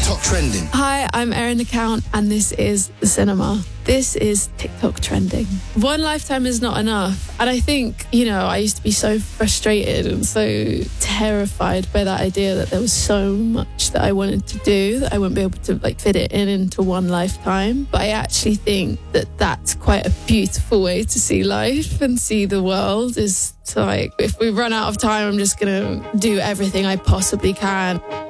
TikTok Trending. Hi, I'm Erin the Count, and this is The Cinema. This is TikTok Trending. One lifetime is not enough. And I think, I used to be so frustrated and so terrified by that idea that there was so much that I wanted to do that I wouldn't be able to fit it into one lifetime. But I actually think that that's quite a beautiful way to see life and see the world, is to if we run out of time, I'm just going to do everything I possibly can.